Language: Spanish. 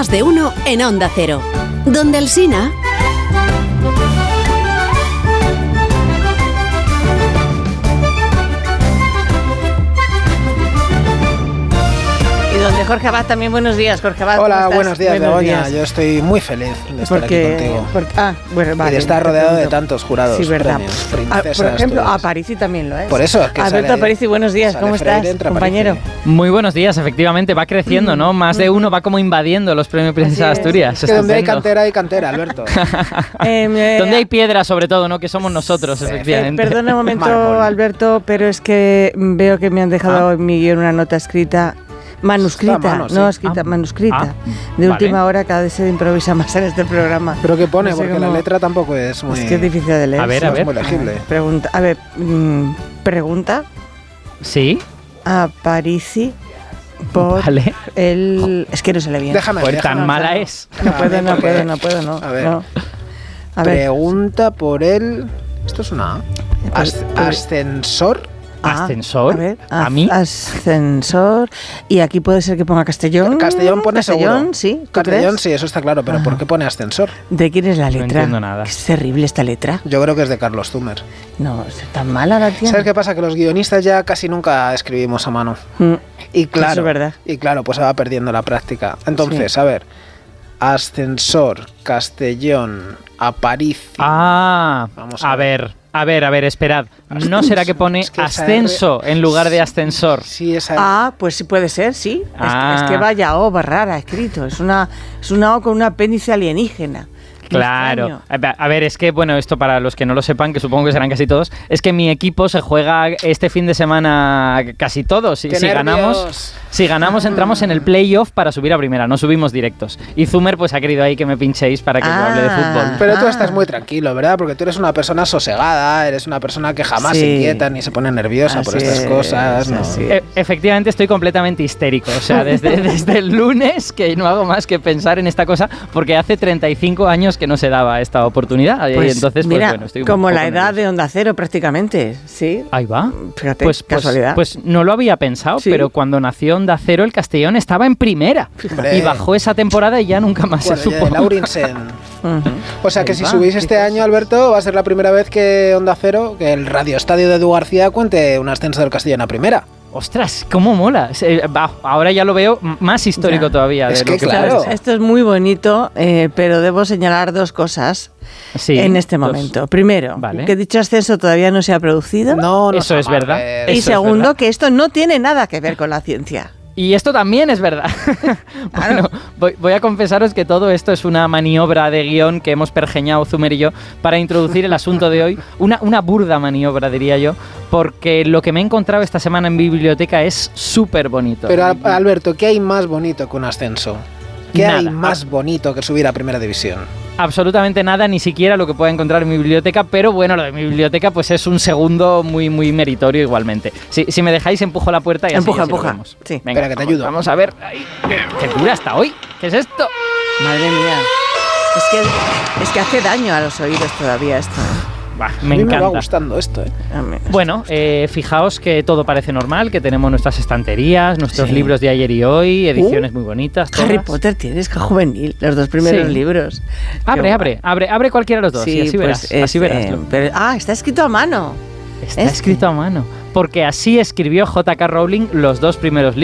Más de uno en Onda Cero. Donde Alsina. Donde Jorge Abad también. Buenos días, Jorge Abad. Hola, buenos días, Begoña. Yo estoy muy feliz de estar aquí contigo. Bueno, vale, y de estar rodeado de tantos jurados. Sí, verdad. Premios, princesas, por ejemplo, todas. Aparici también lo es. Por eso es que Alberto Aparici, buenos días. ¿Cómo estás, compañero? Muy buenos días, efectivamente. Va creciendo, ¿no? Más de uno va como invadiendo los premios Princesa de Asturias. Es que donde hay cantera, Alberto. Donde hay piedra, sobre todo, ¿no? Que somos nosotros, efectivamente. Perdona un momento, Alberto, pero es que veo que me han dejado en mi guión una nota escrita. Manuscrita, manuscrita. De última hora, cada vez se improvisa más en este programa. ¿Pero qué pone? No sé, porque la letra tampoco es muy... Es que es difícil de leer. A ver. Es muy legible. Pregunta. ¿Sí? Aparici por el... Es que no se le viene. Déjame. Tan mala es. No puedo. A ver. No. Pregunta por el... Esto es una... Ascensor. ¿Ascensor? A ver, ¿A mí? Ascensor. Y aquí puede ser que ponga Castellón. Castellón pone seguro. Sí. Castellón, sí, eso está claro. Pero ¿por qué pone ascensor? ¿De quién es la letra? No entiendo nada. Es terrible esta letra. Yo creo que es de Carlos Zumer. No, es tan mala la tía. ¿Sabes qué pasa? Que los guionistas ya casi nunca escribimos a mano. Y claro, eso es verdad. Y claro, pues se va perdiendo la práctica. Entonces, a ver. Ascensor, Castellón, Aparici. Vamos a ver. A ver, esperad. ¿No será que pone ascenso en lugar de ascensor? Sí, esa pues sí puede ser, sí. Es que vaya O rara escrito. Es una O con un apéndice alienígena. Claro. A ver, es que, bueno, esto para los que no lo sepan, que supongo que serán casi todos, es que mi equipo se juega este fin de semana casi todos. Si ganamos, entramos en el playoff para subir a primera, no subimos directos. Y Zumer pues ha querido ahí que me pinchéis para que yo hable de fútbol. Pero tú estás muy tranquilo, ¿verdad? Porque tú eres una persona sosegada, eres una persona que jamás se inquieta ni se pone nerviosa por estas cosas. ¿No? Efectivamente, estoy completamente histérico. O sea, desde el lunes que no hago más que pensar en esta cosa, porque hace 35 años que no se daba esta oportunidad. Pues, y entonces, mira, pues bueno, estoy como la edad nervioso. de Onda Cero prácticamente, ¿sí? Ahí va. Fíjate, casualidad. Pues no lo había pensado, pero cuando nació Onda Cero, el Castellón estaba en primera. Fíjate. Y bajó esa temporada y ya nunca más se supo. Laurinsen. O sea que si subís este año, Alberto, va a ser la primera vez que Onda Cero, que el radioestadio de Edu García cuente un ascenso del Castellón a primera. ¡Ostras! ¡Cómo mola! Ahora ya lo veo más histórico todavía. Es de que lo que claro. Esto es muy bonito, pero debo señalar dos cosas en este momento. Primero, que dicho ascenso todavía no se ha producido. No eso es verdad. Y segundo, que esto no tiene nada que ver con la ciencia. Y esto también es verdad. Bueno, voy a confesaros que todo esto es una maniobra de guión que hemos pergeñado Zumer y yo para introducir el asunto de hoy. Una burda maniobra, diría yo, porque lo que me he encontrado esta semana en biblioteca es súper bonito. Pero, Alberto, ¿qué hay más bonito que un ascenso? ¿Qué hay más bonito que subir a Primera División? Absolutamente nada, ni siquiera lo que pueda encontrar en mi biblioteca, pero bueno, lo de mi biblioteca pues es un segundo muy meritorio igualmente. Si me dejáis, empujo la puerta y empuja. Sí. Venga, espera, que te ayudo. Vamos a ver. Ay, qué dura está hoy. ¿Qué es esto? Madre mía. Es que hace daño a los oídos todavía esto. Me encanta. Me va gustando esto. Bueno, fijaos que todo parece normal, que tenemos nuestras estanterías, nuestros libros de ayer y hoy, ediciones muy bonitas. Harry Potter tienes, que juvenil, los dos primeros libros. Abre cualquiera de los dos, y así verás. Así verás. Está escrito a mano. Está escrito a mano. Porque así escribió J.K. Rowling los dos primeros libros.